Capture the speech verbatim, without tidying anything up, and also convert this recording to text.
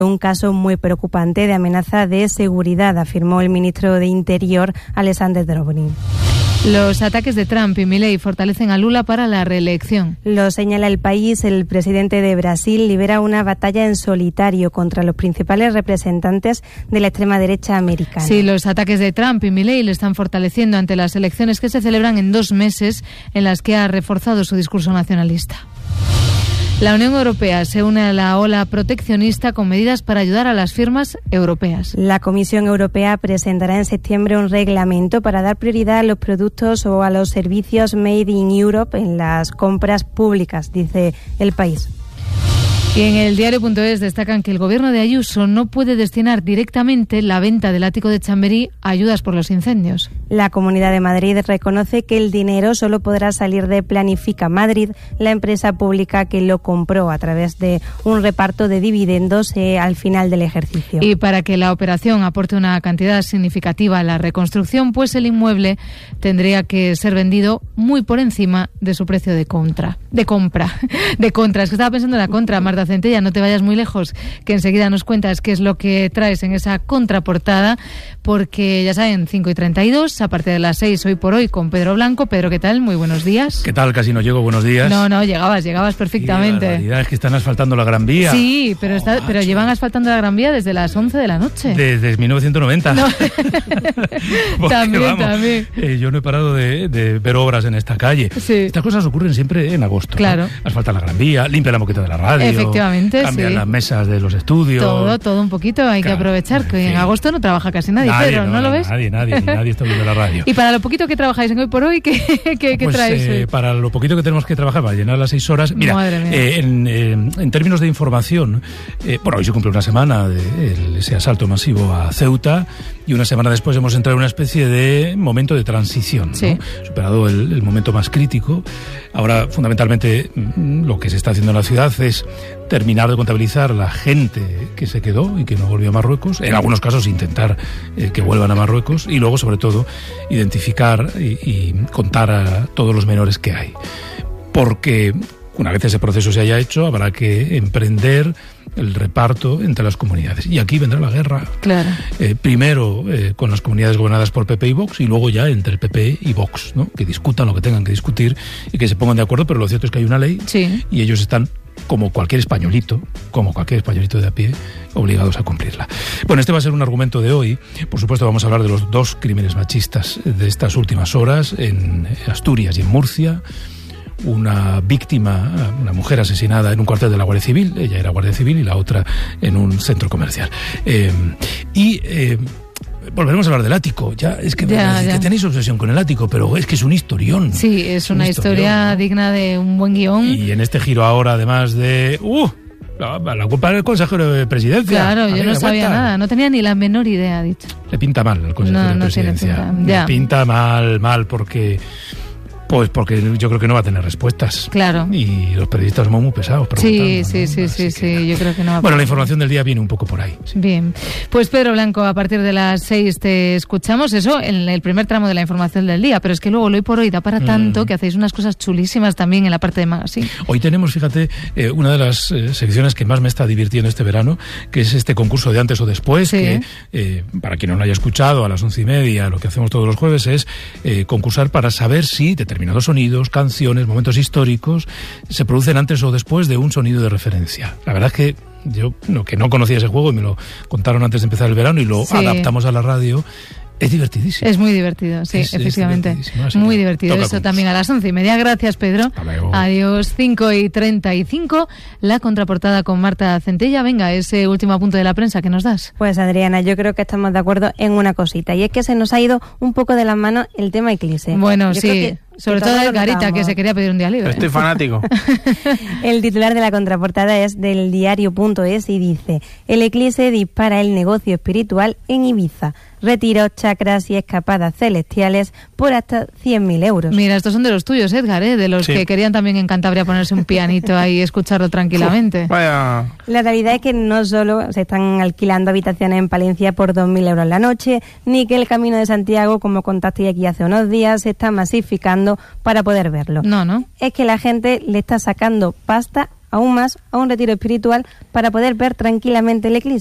Un caso muy preocupante de amenaza de seguridad, afirmó el ministro de Interior, Alexander Drobny. Los ataques de Trump y Milei fortalecen a Lula para la reelección. Lo señala El País. El presidente de Brasil libera una batalla en solitario contra los principales representantes de la extrema derecha americana. Sí, los ataques de Trump y Milei le están fortaleciendo ante las elecciones que se celebran en dos meses, en las que ha reforzado su discurso nacionalista. La Unión Europea se une a la ola proteccionista con medidas para ayudar a las firmas europeas. La Comisión Europea presentará en septiembre un reglamento para dar prioridad a los productos o a los servicios Made in Europe en las compras públicas, dice El País. Y en el diario punto es destacan que el gobierno de Ayuso no puede destinar directamente la venta del ático de Chamberí a ayudas por los incendios. La Comunidad de Madrid reconoce que el dinero solo podrá salir de Planifica Madrid, la empresa pública que lo compró a través de un reparto de dividendos eh, al final del ejercicio. Y para que la operación aporte una cantidad significativa a la reconstrucción, pues el inmueble tendría que ser vendido muy por encima de su precio de compra. De compra. De contra. Es que estaba pensando en la contra, Marta Centella, no te vayas muy lejos, que enseguida nos cuentas qué es lo que traes en esa contraportada, porque ya saben, cinco y treinta y dos, a partir de las seis, hoy por hoy, con Pedro Blanco. Pedro, ¿qué tal? Muy buenos días. ¿Qué tal? Casi no llego, buenos días. No, no, llegabas, llegabas perfectamente. La realidad es que están asfaltando la Gran Vía. Sí, pero, está, oh, pero llevan asfaltando la Gran Vía desde las once de la noche. Desde mil novecientos noventa. No. también, vamos, también. Eh, yo no he parado de, de ver obras en esta calle. Sí. Estas cosas ocurren siempre en agosto. Claro. ¿no? Asfaltan la Gran Vía, limpia la moqueta de la radio. Efectivamente, cambian sí. las mesas de los estudios. Todo, todo un poquito, hay claro, que aprovechar, que en, en agosto no trabaja casi nadie, nadie Pedro, ¿no, no lo ves? Nadie, nadie, nadie está viendo la radio. Y para lo poquito que trabajáis en Hoy por Hoy, ¿qué, qué, qué pues, traes? Eh, para lo poquito que tenemos que trabajar, para llenar las seis horas, mira, eh, en, eh, en términos de información, eh, bueno, hoy se cumple una semana de el, ese asalto masivo a Ceuta, y una semana después hemos entrado en una especie de momento de transición, sí. ¿no? Superado el, el momento más crítico. Ahora, fundamentalmente, lo que se está haciendo en la ciudad es terminar de contabilizar la gente que se quedó y que no volvió a Marruecos, en algunos casos intentar eh, que vuelvan a Marruecos, y luego, sobre todo, identificar y, y contar a todos los menores que hay. Porque una vez ese proceso se haya hecho, habrá que emprender el reparto entre las comunidades. Y aquí vendrá la guerra. Claro. Eh, primero eh, con las comunidades gobernadas por P P y Vox, y luego ya entre el P P y Vox, ¿no? Que discutan lo que tengan que discutir y que se pongan de acuerdo, pero lo cierto es que hay una ley, sí. Y ellos están, como cualquier españolito, como cualquier españolito de a pie, obligados a cumplirla. Bueno, este va a ser un argumento de hoy. Por supuesto, vamos a hablar de los dos crímenes machistas de estas últimas horas en Asturias y en Murcia. Una víctima, una mujer asesinada en un cuartel de la Guardia Civil, ella era Guardia Civil, y la otra en un centro comercial. Eh, y... Eh, volveremos a hablar del ático. Ya es que, ya, es ya. que tenéis obsesión con el ático, pero es que es un historión. Sí, es una un historia ¿no? digna de un buen guión. Y en este giro ahora, además de... ¡Uh! La, la culpa del consejero de presidencia. Claro, yo no sabía cuenta. nada, no tenía ni la menor idea, ha dicho. Le pinta mal al consejero no, de no presidencia. Pinta. Le pinta mal, mal, porque... Pues porque yo creo que no va a tener respuestas. Claro. Y los periodistas somos muy pesados Sí, sí, ¿no? sí, sí, sí, yo creo que no va a Bueno, la información del día viene un poco por ahí. Sí. Bien. Pues Pedro Blanco, a partir de las seis te escuchamos, eso en el primer tramo de la información del día, pero es que luego lo hoy por hoy da para tanto mm. que hacéis unas cosas chulísimas también en la parte de magazine. Hoy tenemos, fíjate, eh, una de las eh, secciones que más me está divirtiendo este verano, que es este concurso de antes o después, sí. que eh, para quien no lo haya escuchado, a las once y media, lo que hacemos todos los jueves es eh, concursar para saber si determinados sonidos, canciones, momentos históricos se producen antes o después de un sonido de referencia. La verdad es que yo no, que no conocía ese juego y me lo contaron antes de empezar el verano y lo sí. adaptamos a la radio. Es divertidísimo. Es muy divertido, sí, es, efectivamente. Es muy divertido. Eso con... también a las once y media. Gracias, Pedro. Adiós. cinco y treinta y cinco. La contraportada con Marta Centella. Venga, ese último apunte de la prensa que nos das. Pues, Adriana, yo creo que estamos de acuerdo en una cosita. Y es que se nos ha ido un poco de las manos el tema Eclipse. Bueno, yo sí. Que, Sobre todo el Garita, que se quería pedir un día libre. Estoy fanático. El titular de la contraportada es del diario punto es y dice: el Eclipse dispara el negocio espiritual en Ibiza. Retiro, chakras y escapadas celestiales por hasta cien mil euros. Mira, estos son de los tuyos, Edgar, ¿eh? De los sí. que querían también en Cantabria ponerse un pianito ahí y escucharlo tranquilamente. Uf, vaya. La realidad es que no solo se están alquilando habitaciones en Palencia por dos mil euros la noche, ni que el Camino de Santiago, como contaste aquí hace unos días, se está masificando pagando para poder verlo. No, no. Es que la gente le está sacando pasta aún más a un retiro espiritual para poder ver tranquilamente el eclipse.